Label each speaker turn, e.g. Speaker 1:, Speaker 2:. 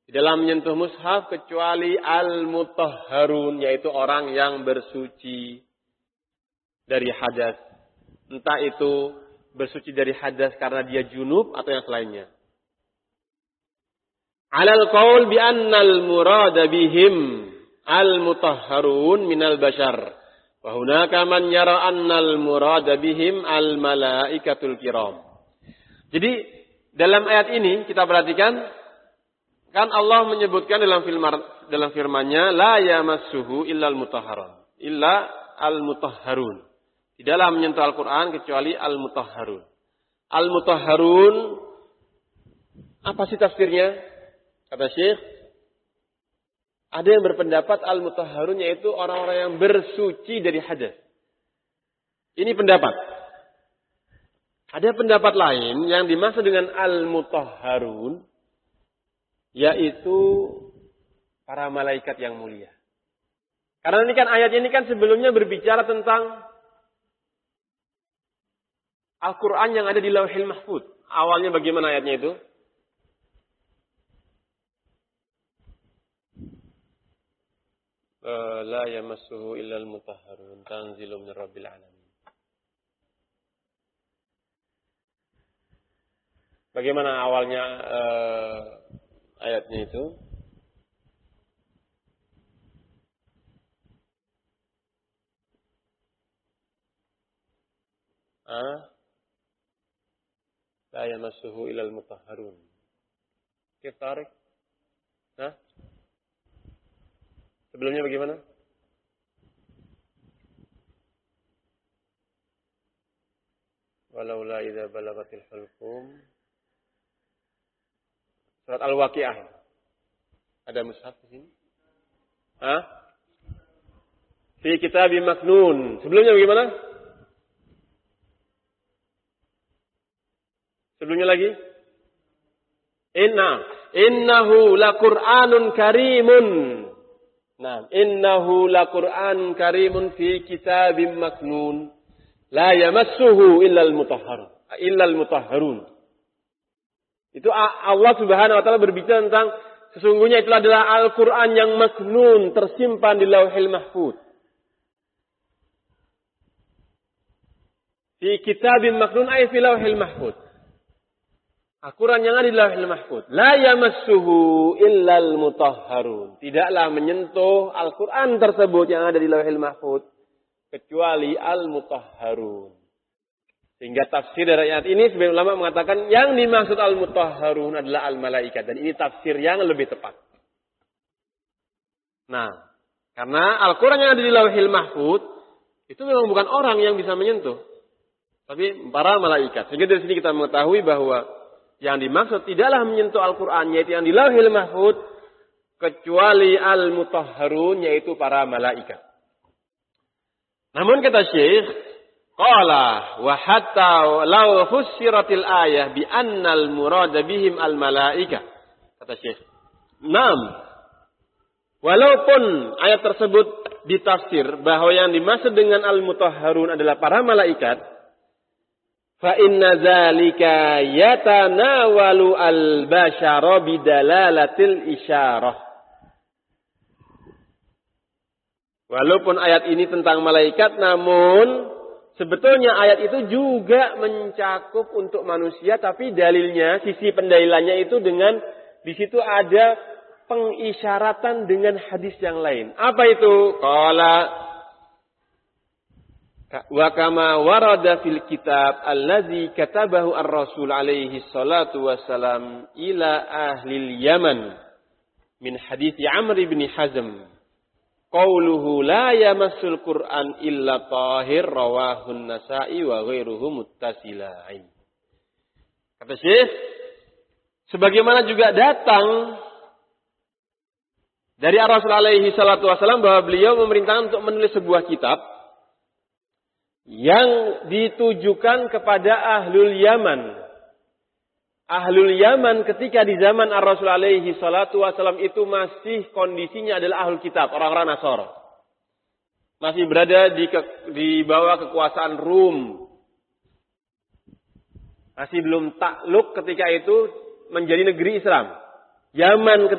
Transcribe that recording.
Speaker 1: di dalam menyentuh mushaf kecuali al-mutahharun, yaitu orang yang bersuci dari hadas. Entah itu bersuci dari hadas karena dia junub atau yang selainnya. Alal qaul bi annal murada bihim al-mutahharun minal bashar. Wa hunaka man yara annal murada bihim al-malaikatul kiram. Jadi dalam ayat ini kita perhatikan, kan Allah menyebutkan dalam firman-Nya la yamassuhu illal mutahharun, illa al-mutahharun. Tidaklah menyentuh Al-Qur'an kecuali al-mutahharun. Al-mutahharun apa sih tafsirnya? Kata Syekh, ada yang berpendapat al-mutahharun yaitu orang-orang yang bersuci dari hadas. Ini pendapat. Ada pendapat lain yang dimaksud dengan al-mutahharun yaitu para malaikat yang mulia. Karena ini kan ayat ini kan sebelumnya berbicara tentang Al-Quran yang ada di Lauhil Mahfuz. Awalnya bagaimana ayatnya itu? La yamassuhu illal mutahharun tanzilun mir rabbil alamin. Bagaimana awalnya ayatnya itu? La yamassuhu illal mutahharun. Kif tarik? Sebelumnya bagaimana? Walaula idza balagatil hulqum. Surat Al-Waqiah. Ada mushaf di sini? Fi kitabim maknun. Sebelumnya bagaimana? Sebelumnya lagi? Innahu laqur'anun karimun. Nah, innahu laqur'anun karimun fi kitabim maknun. La yamassuhu illal mutahharun. Itu Allah Subhanahu wa taala berbicara tentang sesungguhnya itu adalah Al-Qur'an yang maknun, tersimpan di Lauhil Mahfuz. Fi kitabim maknun ay fi Lauhil Mahfuz. Al-Quran yang ada di Lauhil Mahfuz. La yamassuhu illal mutahharun. Tidaklah menyentuh Al-Quran tersebut yang ada di Lauhil Mahfuz kecuali al-mutahharun. Sehingga tafsir dari ayat ini sebagian ulama mengatakan yang dimaksud al-mutahharun adalah al-malaikat. Dan ini tafsir yang lebih tepat. Nah, karena Al-Quran yang ada di Lauhil Mahfuz itu memang bukan orang yang bisa menyentuh, tapi para malaikat. Sehingga dari sini kita mengetahui bahwa yang dimaksud tidaklah menyentuh Al-Quran, yaitu yang di Lauhil Mahfuz, kecuali al-mutahharun, yaitu para malaikat. Namun kata Syekh, qala wa hatta law fussiratil ayah bi annal murada bihim al-malaika. Kata Syekh, walaupun ayat tersebut ditafsir bahwa yang dimaksud dengan al-mutahharun adalah para malaikat, fa inna dzalika yatanawalu al-bashara bidalalatil isyarah. Walaupun ayat ini tentang malaikat, namun sebetulnya ayat itu juga mencakup untuk manusia, tapi dalilnya, sisi pendalilannya itu dengan di situ ada pengisyaratan dengan hadis yang lain. Apa itu? Qala wa kama warada fil kitab allazi katabahu ar-rasul alaihi salatu wassalam ila ahli Yaman min hadits Amr bin Hazm qauluhu la yamassul Qur'an illa tahir rawahun Nasa'i wa ghairuhu muttasilain. Kata Syekh, sebagaimana juga datang dari ar-rasul alaihi salatu wassalam bahwa beliau memerintahkan untuk menulis sebuah kitab yang ditujukan kepada Ahlul Yaman. Ahlul Yaman ketika di zaman Ar-Rasul alaihi salatu wasallam itu masih kondisinya adalah Ahlul Kitab, orang-orang Nasara. Masih berada di bawah kekuasaan Rum. Masih belum takluk ketika itu menjadi negeri Islam. Yaman